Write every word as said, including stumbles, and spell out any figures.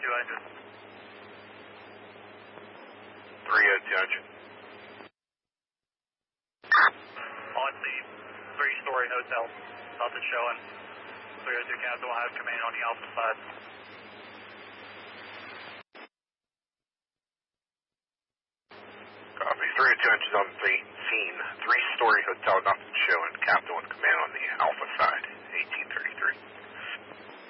two engine. three oh two engine. On the three-story hotel, nothing showing. three oh two Captain will have command on the alpha side. Copy. three oh two engines on the scene. Three-story hotel, nothing showing. Captain with command on the alpha side. eight